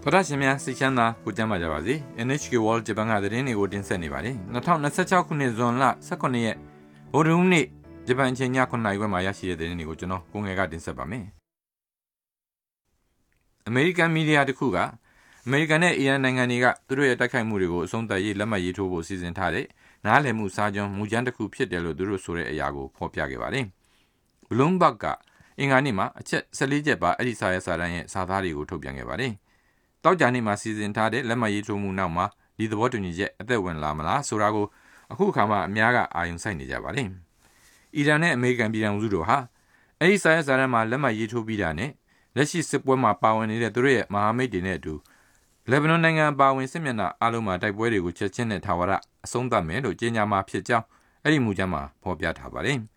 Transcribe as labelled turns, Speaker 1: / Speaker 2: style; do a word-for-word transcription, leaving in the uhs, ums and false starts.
Speaker 1: သောတာရှင်များစိတ်ချမ်းသာကိုကြမ်းပါကြပါစေ เอ็น เอช เค World ဂျပန်ကသတင်းတွေကိုတင်ဆက်နေပါတယ်၂၀၂၆ခုနှစ်ဇွန်လ၁၈ရက်ဗုဒ္ဓဟူးနေ့ဂျပန်အချိန်ညခုနှစ်နာရီခွဲမှာရရှိတဲ့သတင်းတွေကိုကျွန်တော်ကိုငယ်ကတင်ဆက်ပါမယ်အမေရိကန်မီဒီယာတစ်ခုကအမေရိကန်နဲ့အီရန်နိုင်ငံတွေကသူတို့ရဲ့တိုက်ခိုက်မှုတွေကိုအဆုံးသတ်ရေးလက်မှတ်ရေးထိုးဖို့စီစဉ်ထားတဲ့နားလည်မှုစာချုပ်မူကြမ်းတစ်ခုဖြစ်တယ်လို့သူတို့ဆိုတဲ့အရာကိုဖော်ပြခဲ့ပါတယ်ဘလူးဘတ်ကအင်္ဂါနေ့မှာအချက်၁၄ချက်ပါအဲ့ဒီစာရဲ့စာတမ်းရဲ့စာသားတွေကိုထုတ်ပြန်ခဲ့ပါတယ်တောက်ကြနေ့မှာစီစဉ်ထားတဲ့လက်မှတ်ရေးထိုးမှုနောက်မှာဒီသဘောတူညီချက်အသက်ဝင်လာမလားဆိုတာကိုအခုအခါမှာအများကအာရုံစိုက်နေကြပါတယ်။အီရန်နဲ့အမေရိကန်ပြည်ထောင်စုတို့ဟာအဲဒီစာရေးစာတမ်းမှာလက်မှတ်ရေးထိုးပြီးတာနဲ့လက်ရှိစစ်ပွဲမှာပါဝင်နေတဲ့သူတို့ရဲ့မဟာမိတ်တွေနဲ့အတူလက်ဘနွန်နိုင်ငံပါဝင်စစ်မျက်နှာအလုံးမှာတိုက်ပွဲတွေကိုချက်ချင်းနဲ့ထာဝရအဆုံးသတ်မယ်လို့ကြေညာမှာဖြစ်ကြောင်းအဲဒီမူကြမ်းမှာဖော်ပြထားပါတယ်